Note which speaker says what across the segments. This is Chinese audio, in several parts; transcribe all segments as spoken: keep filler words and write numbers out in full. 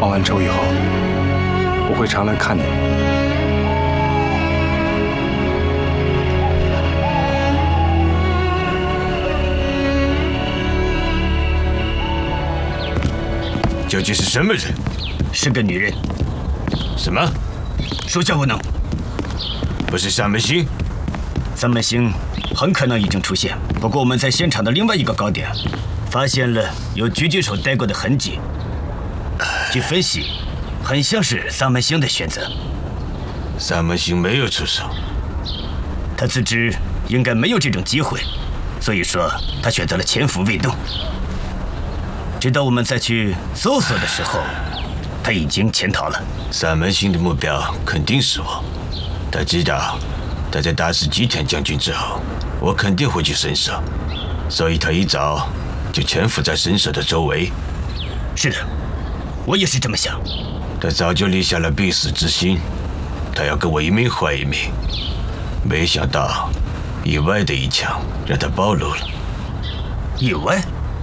Speaker 1: 报完仇以后，我会常来看你。
Speaker 2: 究竟是什么人？
Speaker 3: 是个女人。
Speaker 2: 什么？
Speaker 3: 属下无能。
Speaker 2: 不是三门星？
Speaker 3: 三门星很可能已经出现，不过我们在现场的另外一个高点发现了有狙击手待过的痕迹。据分析，很像是三门星的选择。
Speaker 2: 三门星没有出手，
Speaker 3: 他自知应该没有这种机会，所以说他选择了潜伏未动。直到我们再去搜索的时候，他已经潜逃了。
Speaker 2: 三门星的目标肯定是我，他知道他在打死吉田将军之后，我肯定会去神社，所以他一早就潜伏在神社的周围。
Speaker 3: 是的，我也是这么想。
Speaker 2: 他早就立下了必死之心，他要跟我一命换一命。没想到意外的一枪让他暴露了。
Speaker 3: 意外？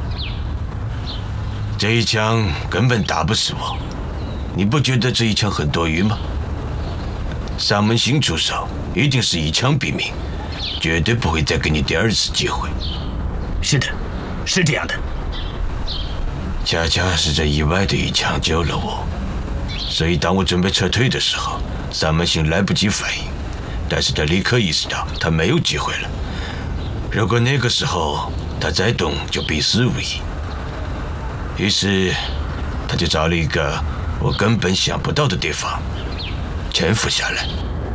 Speaker 2: 这一枪根本打不死我，你不觉得这一枪很多余吗？三门星出手一定是一枪毙命，绝对不会再给你第二次机会。
Speaker 3: 是的，是这样的。
Speaker 2: 恰恰是这意外的一枪救了我，所以当我准备撤退的时候，三门星来不及反应，但是他立刻意识到他没有机会了。如果那个时候他再动，就必死无疑。于是他就找了一个我根本想不到的地方潜伏下来。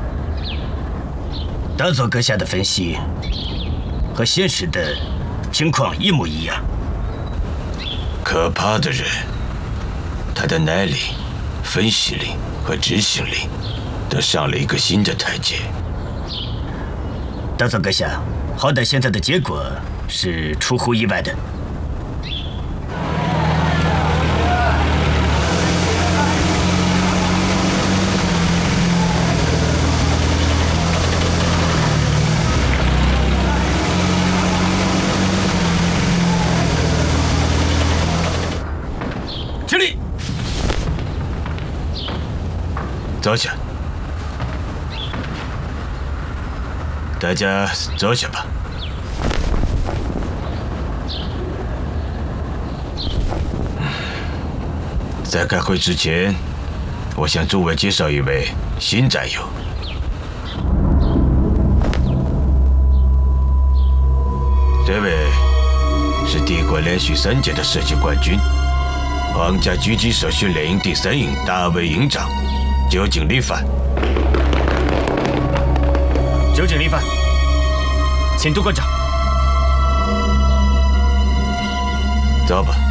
Speaker 3: 大佐阁下的分析和现实的情况一模一样。
Speaker 2: 可怕的人，他的耐力、分析力和执行力都上了一个新的台阶。
Speaker 3: 大佐阁下，好歹现在的结果是出乎意外的。起立！
Speaker 2: 坐下。大家坐下吧。在开会之前，我向诸位介绍一位新战友。这位是帝国连续三届的射击冠军，皇家狙击手训练营第三营大卫营长酒井立范。
Speaker 3: 酒井立范，请督官长。
Speaker 2: 走吧。